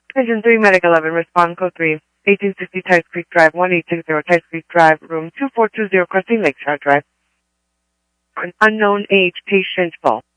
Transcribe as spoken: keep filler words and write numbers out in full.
Engine three, Medic eleven, respond code three, eighteen sixty Tice Creek Drive, one eight six zero Tice Creek Drive, room two four two zero, crossing Lakeshore Drive. An unknown age patient call.